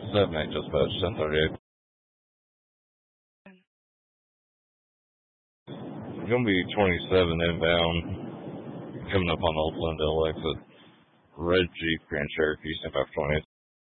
7-8 dispatch, 1038. Gonna be 27 inbound, coming up on Old Glendale exit. Red Jeep Grand Cherokee, 528.